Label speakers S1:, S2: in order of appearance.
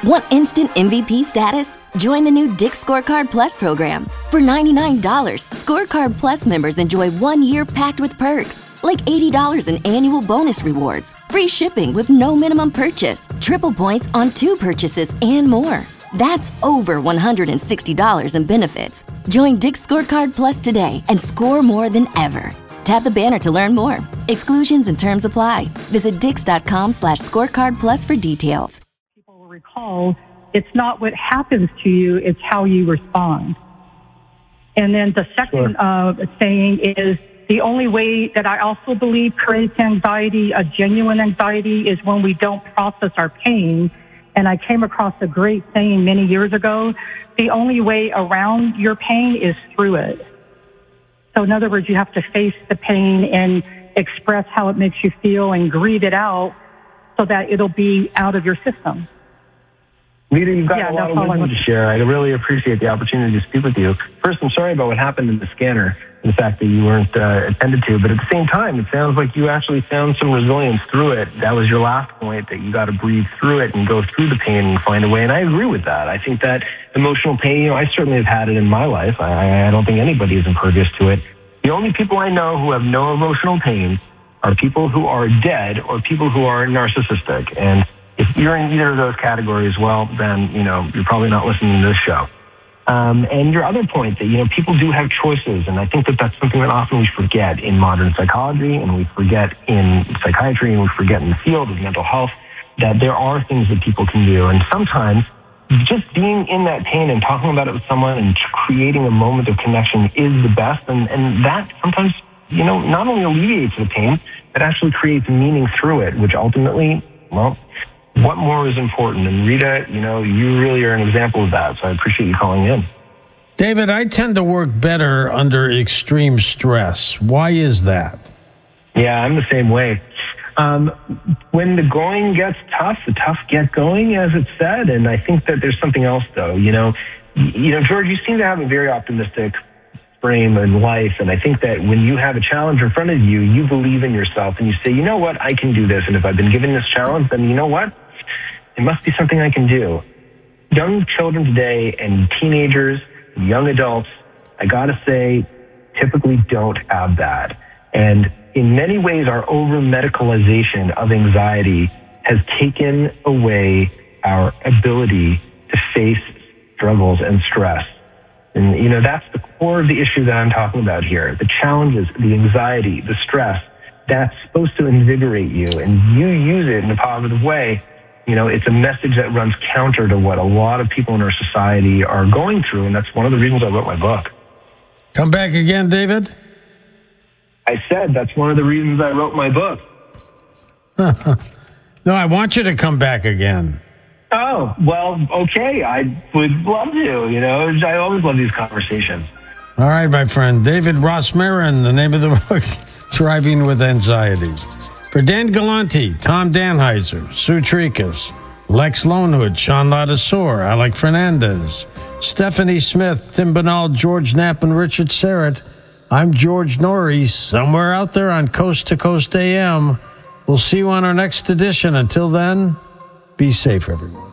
S1: Want instant MVP status? Join the new Dick's Scorecard Plus program. For $99, Scorecard Plus members enjoy 1 year packed with perks, like $80 in annual bonus rewards, free shipping with no minimum purchase, triple points on 2 purchases, and more. That's over $160 in benefits. Join Dick's Scorecard Plus today and score more than ever. Tap the banner to learn more. Exclusions and terms apply. Visit dix.com/scorecard plus for details.
S2: People will recall it's not what happens to you, it's how you respond. And then the second saying is the only way that I also believe creates anxiety, a genuine anxiety, is when we don't process our pain. And I came across a great saying many years ago, the only way around your pain is through it. So in other words, you have to face the pain and express how it makes you feel and grieve it out so that it'll be out of your system.
S3: Rita, you've got a lot of wisdom to share. I really appreciate the opportunity to speak with you. First, I'm sorry about what happened in the scanner and the fact that you weren't attended to, but at the same time, it sounds like you actually found some resilience through it. That was your last point, that you got to breathe through it and go through the pain and find a way, and I agree with that. I think that emotional pain, I certainly have had it in my life. I don't think anybody is impervious to it. The only people I know who have no emotional pain are people who are dead or people who are narcissistic, and if you're in either of those categories, well, then, you're probably not listening to this show. And your other point that, people do have choices. And I think that that's something that often we forget in modern psychology, and we forget in psychiatry, and we forget in the field of mental health, that there are things that people can do. And sometimes just being in that pain and talking about it with someone and creating a moment of connection is the best. And that sometimes, not only alleviates the pain, but actually creates meaning through it, which ultimately, well, what more is important? And Rita, you really are an example of that. So I appreciate you calling in.
S4: David, I tend to work better under extreme stress. Why is that?
S3: Yeah, I'm the same way. When the going gets tough, the tough get going, as it's said. And I think that there's something else, though. George, you seem to have a very optimistic frame in life. And I think that when you have a challenge in front of you, you believe in yourself and you say, you know what, I can do this. And if I've been given this challenge, then you know what? It must be something I can do. Young children today and teenagers, young adults, I gotta say, typically don't have that. And in many ways, our over-medicalization of anxiety has taken away our ability to face struggles and stress. And, that's the core of the issue that I'm talking about here. The challenges, the anxiety, the stress, that's supposed to invigorate you, and you use it in a positive way. It's a message that runs counter to what a lot of people in our society are going through, and that's one of the reasons I wrote my book.
S4: Come back again, David?
S3: I said that's one of the reasons I wrote my book.
S4: No, I want you to come back again.
S3: Oh, well, okay. I would love to, I always love these conversations.
S4: All right, my friend. David Rosmarin, the name of the book, Thriving with Anxiety. For Dan Galante, Tom Danheiser, Sue Trikas, Lex Lonewood, Sean Ladasor, Alec Fernandez, Stephanie Smith, Tim Banal, George Knapp, and Richard Serrett, I'm George Norrie, somewhere out there on Coast to Coast AM. We'll see you on our next edition. Until then, be safe, everyone.